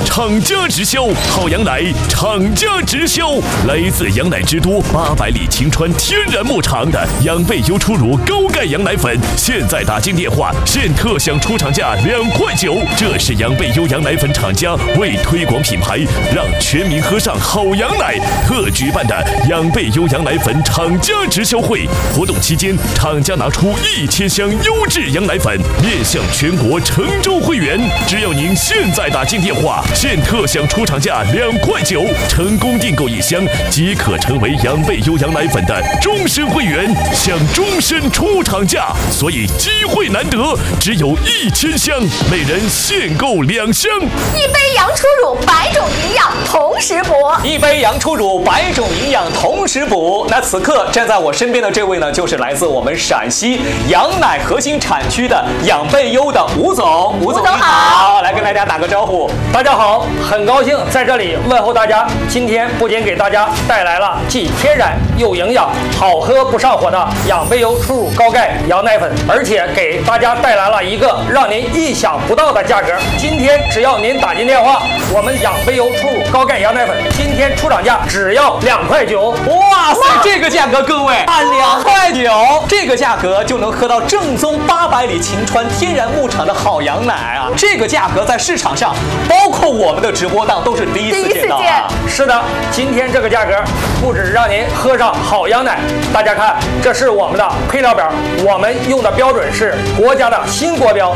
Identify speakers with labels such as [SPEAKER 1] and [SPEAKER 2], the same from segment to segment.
[SPEAKER 1] 厂家直销，好羊奶厂家直销，来自羊奶之都800里晴川天然牧场的养贝优初乳高钙羊奶粉，现在打进电话现特享出厂价2块9，这是养贝优羊奶粉厂家为推广品牌，让全民喝上好羊奶特举办的养贝优羊奶粉厂家直销会，活动期间厂家拿出1000箱优质羊奶粉面向全国成州会员，只要您现在打进电话现特享出厂价2块9，成功订购1箱即可成为养贝优羊奶粉的终身会员，享终身出厂价，所以机会难得，只有1000箱，每人限购2箱。
[SPEAKER 2] 一杯羊初乳，100种营养同时补。
[SPEAKER 3] 一杯羊初乳，100种营养同时补。那此刻站在我身边的这位呢，就是来自我们陕西羊奶核心产区的养贝优的吴总。吴总好，来跟大家打个招呼。
[SPEAKER 4] 大家好，很高兴在这里问候大家。今天不仅给大家带来了既天然又营养、好喝不上火的养贝优初乳高钙羊奶粉，而且给大家带来了一个让您意想不到的价格。今天只要您打进电话，我们养贝优初乳高钙羊奶粉今天出厂价只要2块9。
[SPEAKER 3] 哇塞，这个价格各位啊，2块9，这个价格就能喝到正宗800里晴川天然牧场的好羊奶啊！这个价格在市场上，包括我们的直播档都是第一次见到啊。
[SPEAKER 4] 是的，今天这个价格不止让您喝上好羊奶，大家看，这是我们的配料表，我们用的标准是国家的新国标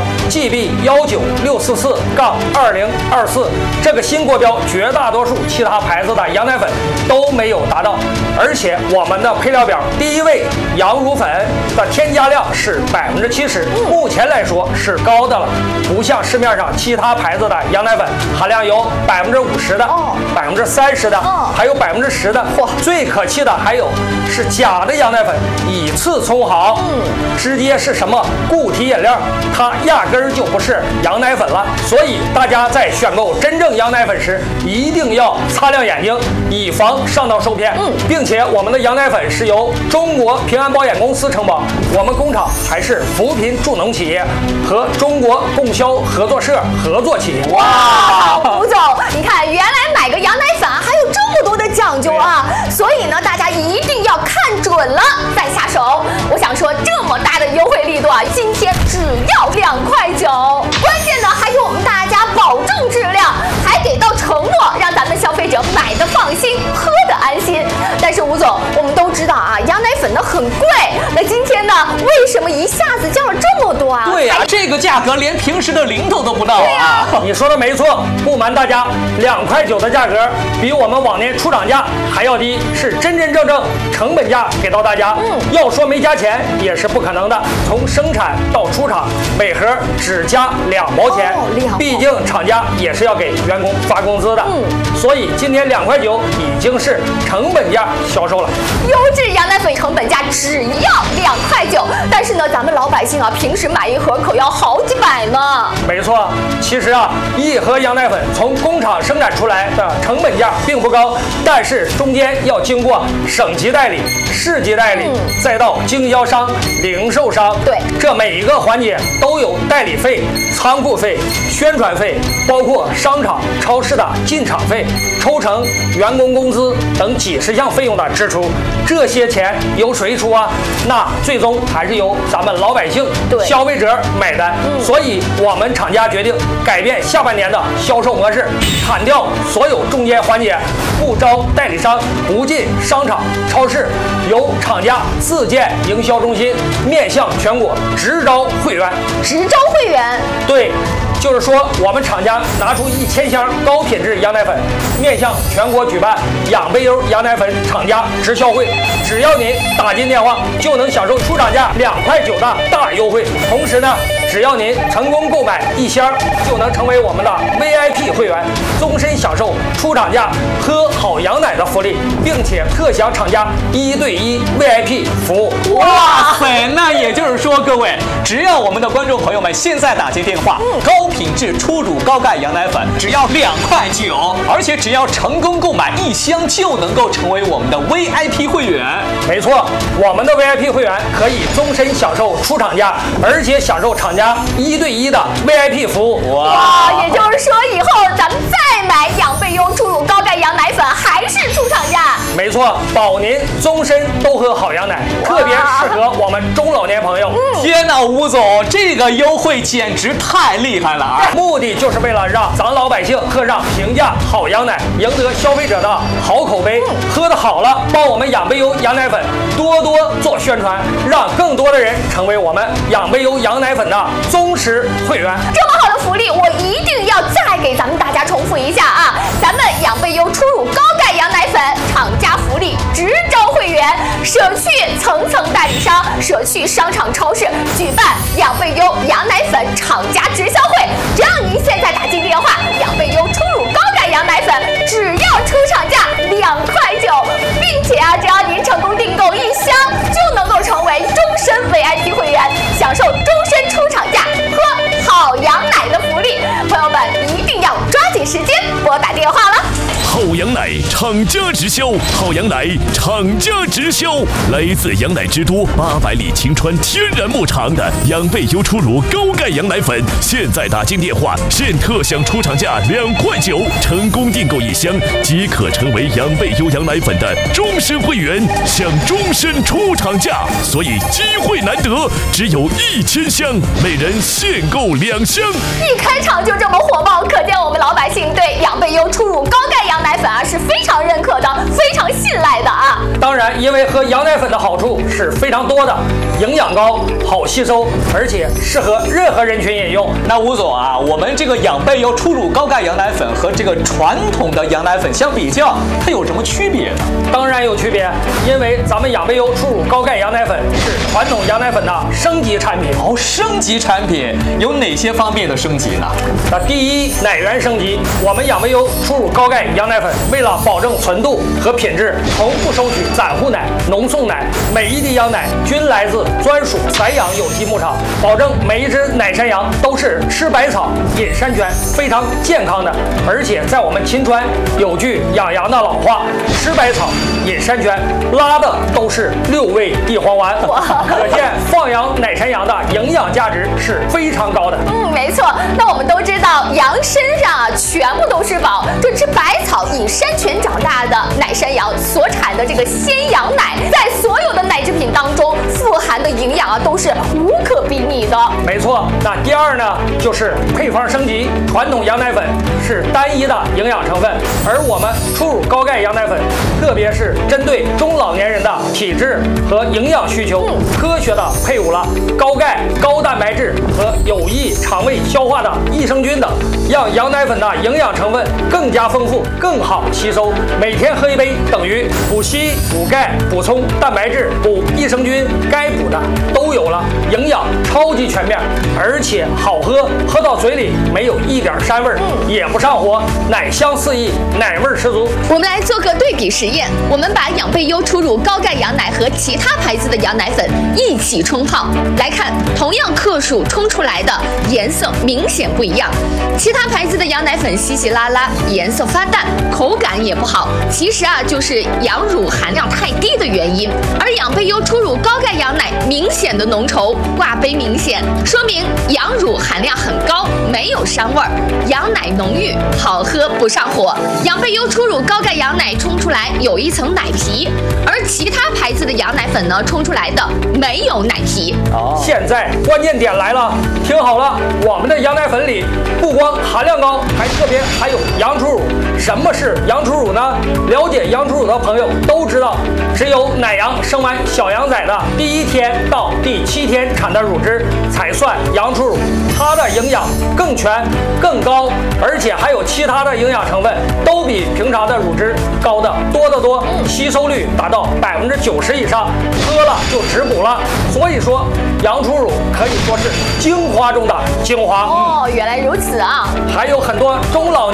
[SPEAKER 4] GB19644-2024，这个新国标绝大多数其他牌子的羊奶粉都没有达到，而且我们的配料表第一位羊乳粉的添加量是70%，目前来说是高的了，不像市面上其他牌子的羊奶粉含量有50%的、30%的，还有10%的。最可气的还有是假的羊奶粉，以次充好，直接是什么固体饮料，它压根儿就不是羊奶粉了。所以大家在选购真正羊奶粉时，一定要擦亮眼睛，以防上当受骗。并且我们的羊奶粉是由中国平安保险公司承保，我们工厂还是扶贫助农企业和中国供销合作社合作企业。
[SPEAKER 2] 哇，吴总，你看，原来买个羊奶粉还有这么多的讲究啊！所以呢，大家一定要看准了再下手。我想说，这么大的优惠力度啊，今天只要2块9，关键呢还有我们大家保证质量，还给到承诺，让咱们消费者买的放心，喝的安心。但是吴总，我们都知道啊，羊奶粉呢很贵，那今天呢，为什么一下子降了这么多啊？
[SPEAKER 3] 对呀，这个价格连平时的零头都不到啊！
[SPEAKER 4] 你说的没错，不瞒大家，2块9的价格比我们往年出厂价还要低，是真真正正成本价给到大家。要说没加钱也是不可能的，从生产到出厂，每盒只加2毛钱，毕竟厂家也是要给员工发工资的。所以今天2块9已经是成本价销售了。
[SPEAKER 2] 优质羊奶粉成本价只要2块9，但是呢，咱们老百姓啊，平时买一盒可要好几百呢。
[SPEAKER 4] 没错，其实啊，一盒羊奶粉从工厂生产出来的成本价并不高，但是中间要经过省级代理、市级代理，再到经销商、零售商，
[SPEAKER 2] 对，
[SPEAKER 4] 这每一个环节都有代理费、仓库费、宣传费，包括商场、超市的进场费、抽成、员工工资等几十项费用的支出。这些钱由谁出啊？那最终还是由咱们老百姓、消费者买单。所以我们厂家决定改变下半年的销售模式，砍掉所有中间环节，不招代理商，不进商场、超市，由厂家自建营销中心，面向全国直招会员。
[SPEAKER 2] 直招会员？
[SPEAKER 4] 对。就是说，我们厂家拿出1000箱高品质羊奶粉，面向全国举办养贝优羊奶粉厂家直销会，只要您打进电话，就能享受出厂价2块9的大优惠。同时呢，只要您成功购买1箱，就能成为我们的 VIP 会员，终身享受出厂价喝好羊奶的福利，并且特享厂家1对1 VIP 服务。
[SPEAKER 3] 哇塞，那也就是说，各位只要我们的观众朋友们现在打进电话，高品质初乳高钙羊奶粉只要2块9，而且只要成功购买1箱就能够成为我们的 VIP 会员。
[SPEAKER 4] 没错，我们的 VIP 会员可以终身享受出厂价，而且享受厂家1对1的 VIP 服务。
[SPEAKER 2] 哇，也就是说以后咱们再买养贝优初乳高钙羊奶粉还是出厂价。
[SPEAKER 4] 没错，保您终身都喝好羊奶，特别适合我们中老年朋友。
[SPEAKER 3] 天哪，吴总，这个优惠简直太厉害了啊！
[SPEAKER 4] 目的就是为了让咱老百姓喝上平价好羊奶，赢得消费者的好口碑。喝得好了，帮我们养贝优羊奶粉多多做宣传，让更多的人成为我们养贝优羊奶粉的忠实会员。
[SPEAKER 2] 这么好的福利，我一定要再给咱们大家重复一下啊！咱们养贝优初乳高钙羊奶粉厂家福利直招会员，舍去层层代理商，舍去商场超市，举办养贝优羊奶粉厂家直销会。只要您现在打进电话，养贝优初乳高钙羊奶粉只要出厂价2块9，并且只要您成功订购1箱，就能够成为终身 VIP 会员，享受终身出厂价喝好羊奶的福利。朋友们一定要抓紧时间拨打电话了。
[SPEAKER 1] 好羊奶厂家直销，好羊奶厂家直销，来自羊奶之都800里晴川天然牧场的养贝优初乳高钙羊奶粉，现在打进电话，现特享出厂价2块9，成功订购1箱即可成为养贝优羊奶粉的终身会员，享终身出厂价。所以机会难得，只有1000箱，每人限购2箱。
[SPEAKER 2] 一开场就这么火爆，可见我们老百姓对养贝优初乳高钙羊奶粉是非常认可的，非常信赖的啊。
[SPEAKER 4] 当然，因为喝羊奶粉的好处是非常多的，营养高，好吸收，而且适合任何人群饮用。
[SPEAKER 3] 那吴总啊，我们这个养贝优初乳高钙羊奶粉和这个传统的羊奶粉相比较，它有什么区别呢？
[SPEAKER 4] 当然有区别，因为咱们养贝优初乳高钙羊奶粉是传统羊奶粉的升级产品。
[SPEAKER 3] 哦，升级产品有哪些方面的升级呢？
[SPEAKER 4] 那第一，奶源升级，我们养贝优初乳高钙羊奶粉为了保证纯度和品质，从不收取散户奶、浓送奶，每一滴羊奶均来自专属散养有机牧场，保证每一只奶山羊都是吃百草、饮山泉，非常健康的。而且在我们秦川有句养羊的老话，吃百草、饮山泉，拉的都是6味地黄丸，可见放养奶山羊的营养价值是非常高的。
[SPEAKER 2] 没错。那我们都知道，羊身上全部都是宝，这吃百草、饮山泉长大的奶山羊所产的这个鲜羊奶，在所有的奶制品当中富含的营养都是无可比拟的。
[SPEAKER 4] 没错。那第二呢，就是配方升级，传统羊奶粉是单一的营养成分，而我们初乳高钙羊奶粉，特别是针对中老年人的体质和营养需求，科学的配伍了高钙、高蛋白质和有益肠胃消化的益生菌等，让羊奶粉的营养成分更加丰富，更好吸收。每天喝1杯，等于补硒、补钙、补充蛋白质、补益生菌，该补的都有了，营养超级全面，而且好喝，喝到嘴里没有一点膻味儿，也不上火，奶香四溢，奶味十足。
[SPEAKER 2] 我们来做个对比实验，我们把养贝优初乳高钙羊奶和其他牌子的羊奶粉一起冲泡，来看同样克数冲出来的颜色明显不一样。其他牌子的羊奶粉稀稀拉拉，颜色发淡，口感也不好，其实就是羊乳含量太低的原因。而养贝优初乳高钙羊奶明显的浓稠，挂杯明显，说明羊乳含量很高，没有膻味儿，羊奶浓郁，好喝不上火。养贝优初乳高钙羊奶冲出来有一层奶皮，而其他牌子的羊奶粉呢，冲出来的没有奶皮。
[SPEAKER 4] 现在关键点来了，听好了，我们的羊奶粉里不光含量高，还特别含有羊初乳。什么是羊初乳呢？了解羊初乳的朋友都知道，只有奶羊生完小羊崽的第1天到第7天产的乳汁才算羊初乳，它的营养更全更高，而且还有其他的营养成分都比平常的乳汁高的多得多，吸收率达到90%以上，喝了就止补了。所以说羊初乳可以说是精华中的精华。
[SPEAKER 2] 哦，原来如此啊！
[SPEAKER 4] 还有很多中老